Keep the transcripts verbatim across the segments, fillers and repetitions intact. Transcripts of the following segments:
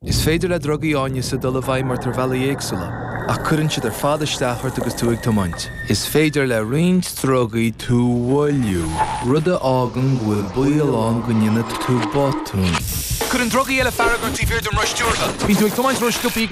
Is féidir le drogaí áine sa dul a bhaid mar tar bheala éagsúla, ach cuireann siad ar fad isteachart agus tú ag tomaint. Is féidir le roinnt drogaí tú bhfuilú, rud a ágan bhfuil buailán go nionad tú botún. Cuireann drogaí eile faragart tí bhír don ruistúrtha. Bhín tú ag tomaint ruiscúpaí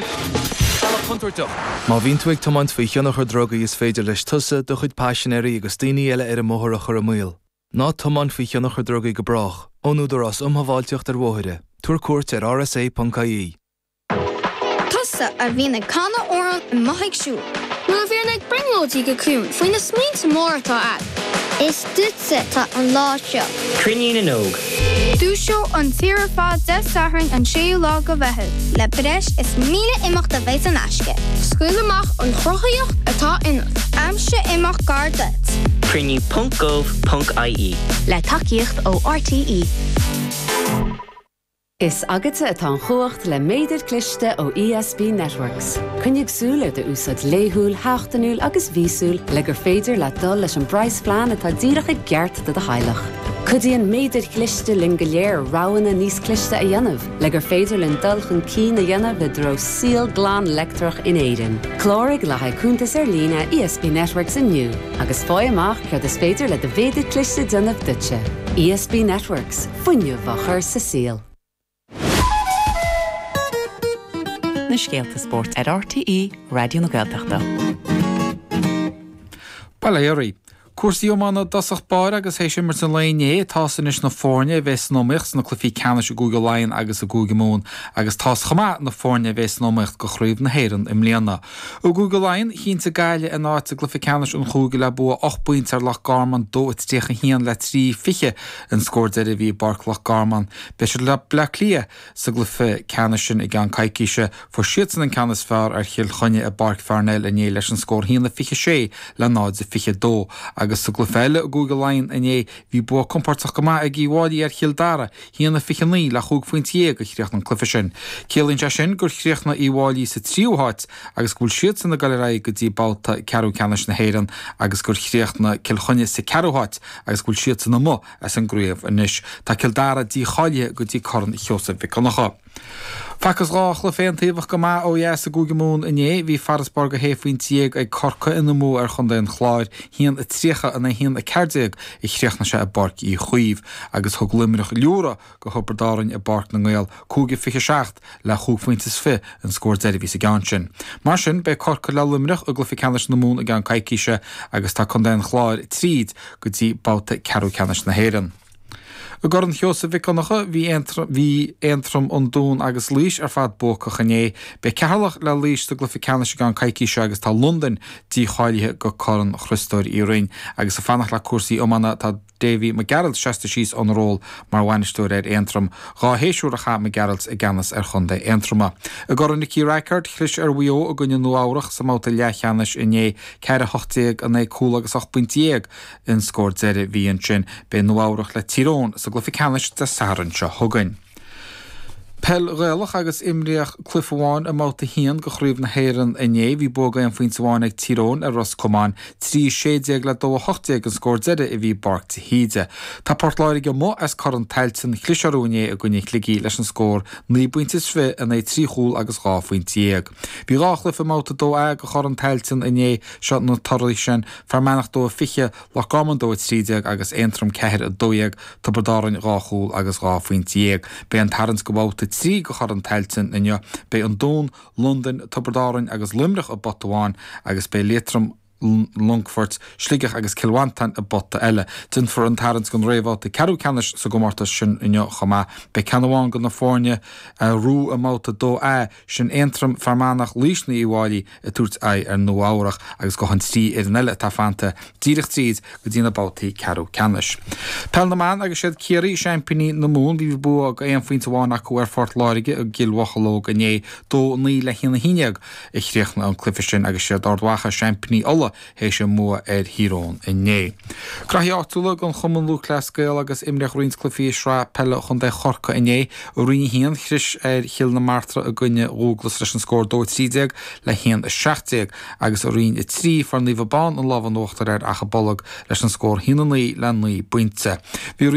Má bhín tú ag tomaint faoi cheannach ar drogaí is féidir leis tusa do chuid páisinéirí agus daoine eile ar a móthar a chur a míl. Ná tomaint faoi cheannach ar drogaí go brach, ónúdar as umhaváilteocht ar bmhóithire. Tuair cuairt ar R S A dot I E. Tusa a bhína canna óran in maithaigh siú. Nuair a bhíar ag bringlóidí go clún faoin na smínta mór atá ad. Is dúitse tá an lá seo. Crinnín an óg. Dúisio an tíar fád de sathrainn an séú lá go bheithid. Le breis is míle imeachta bheith an aisce. Scuil amach an chrochaíocht atá inat. Aimse imach gar dit. Crinní punt gov punt I E. Le takeíocht ó R T E. Is agate atá an chuacht le méidir cliste ó E S B Networks. Cynnig súl ar de úsad léhúil, háchtanúil agus vísúil le gur féidir le dul leis an brais flean atá díreach i gceart de de heilech. Cudíon méidir cliste lin go léir ráhanna níos cliste a dhéanamh, le gur féidir lin dulchan cín a dhéanamh le dro síl glán lectrach in éidir. Clórig le haicúntas ar lína E S B Networks inniu, agus fáil amach cead is féidir le de bhéidir cliste déanamh dutse. E S B Networks, fuinniu bhachar sa síl. Na Scéalta Sport ar R T E, Radio na Gaeltachta. Baléirí. Cuasaí ómána dasach bar agus hééis mar san léné tásan is na fórne bheits nómicht na clufií canis a Google Line agus a Google Moon agus tás chamá na fórne bheits nómicht go chríomh na héireann im líana. Ó Google Line hínta gaile in áit a clufií canis an chúga le bua och buint ar lech garman dó it tíocha hían le trí fiche an scór de a bhí barc lech garman. Beis le ble lia sa glufi canis sin i gan caiiciise for siad an canis fear ar chiil chonne a barc fearnel a né leis an scór hían le fiche sé le náid a fiche dó. Agus sa glufeile a Google Line in é bhí bu comportach go maith ag gíháilí ar chiildara híanana fichaní le chúg faointié go chríocht an clufi sin. Céalainn te sin gur chríocht na íháilí sa tríúháit agus gúil siad san na galeráid go dtí balta cearú canis na héireann agus gur chríocht na cilchonne sa cearúháit agus gúil siad san na mo as an gréamh inis. Tá ciildara dí cháile go dtí corn cheosa bhicanacha. Facas rách le féin taobhach go maith ó dheas a Google Moon in é bhí Farasbarg a héfaoin tiag ag corca ina mó ar chun den chláir hían a tríocha a hían a ceirdeag i chríochna se a barc í chuomh agus thug limiriach leúra go thubardárainn a barc na ngáil cúga fiche seacht le chúg faointas fi an scór deirihí sa gan sin. Mar sin be corca le limiriach a glufi canis na mún a gan caiiciise agus tá chun den chláir tríd go dtí báta cearú canis na héireann. A gar an cheosa bhicanacha bhí éantram an dún agus líis ar fad bócacha né, be ceallach le líis do glufi canis gan caiiciise agus tá London dí cháilethe go coran chrustoir í roinn agus a fannach le cuasaí ómána tá Davy McGarrett seasta síos an ról mar bhainisteoir ar éantram gá héisiúracha McGarrett i gceannas ar chunda éantrama. A gar an Nicky Reichert chris ar bhuió a gunne nuáireach sa máta lechanis in é ceir a hochtaíag a é cúla agus ach buintiag in scór deire bhíon sin be nuáireach le tirón sa glufi canis de saran se thugain. Pel réalach agus imríach clufháin a máta hían go chríomh na héireann iné bhí boga an faoin sáin ag tirón ar Ros Comán trí séideag le dó hochtaíag an scór deire i bhí barc sa híide. Tá portláir go mó as chu an teiltin chlisearúné a gine chligí leis an scór ní buintis fi in é trí chúl agus gá faoin tiag. Bhí ráchla fa máta dó ag go chur an teiltin iné seo nó torí sin fearmenach dó fiche le gaman dó trídeag agus éantram ceir a dóag tá bardárainn ráchúil agus gá faoin tiag. Be an tarans go báta trí go chur an teiltin inne be an dún London tubardárainn agus limrich a Botháin agus be létram Longfort slíigech agus kilwantan a botta eile. Tún for an tarans gon réhát ceú canis sa gomarta sin inne chomá be canháin go na fórne a rú a máta dó é sin éantram farmánach lísna íháilí a túirt é ar nóáireach agus go an tí ar an eile tá fanta díirich tríd go dtína bátaí ceú canis. Pel na man agus siad céirí seampaní na mún bhí bu go éon faointe bháinach go ar fort láirige a gilwachalóg inné dó ní le hína híineag i chríochna an clufi sin agus siad ardhacha seampaní alla hééis sé mua ar hírón inné. Craíátúla an chuman lú cláscail agus imreach roins clufií srá pelle chun de chorca inné ó rií hían chris ar chiil na martra a gunne óglas leis an scór dó trídeag le hían a seachtdeag agus ó rion i trí far níomh ban an láhan nóachtar ar acha bollag leis an scór híanaí le naí buinte.